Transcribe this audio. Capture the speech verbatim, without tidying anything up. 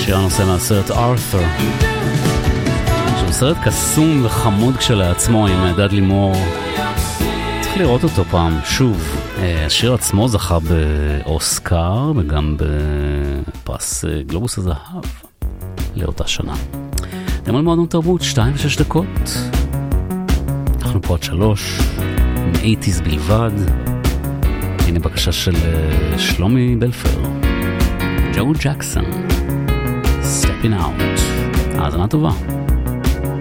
שיר הנושא מהסרט ארת'ר, שהוא סרט קסום וחמוד כשלעצמו עם דאדלי מור. צריך לראות אותו פעם שוב. השיר עצמו זכה באוסקר וגם בפרס גלובוס הזהב לאותה שנה. אתם על מועדון תרבות, שתיים ושש דקות. אנחנו פה עד שלוש, עם אייטיז בלבד. הנה בקשה של שלומי בלפר, ג'ו ג'קסון, Stepping Out. האזנה טובה.